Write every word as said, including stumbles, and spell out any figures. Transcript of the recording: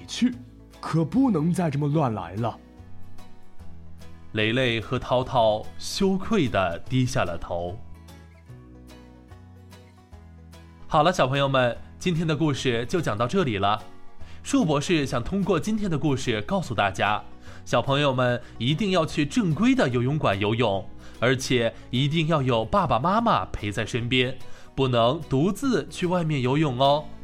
去，可不能再这么乱来了。 雷雷和涛涛羞愧地低下了头。好了，小朋友们，今天的故事就讲到这里了。树博士想通过今天的故事告诉大家，小朋友们一定要去正规的游泳馆游泳，而且一定要有爸爸妈妈陪在身边，不能独自去外面游泳哦。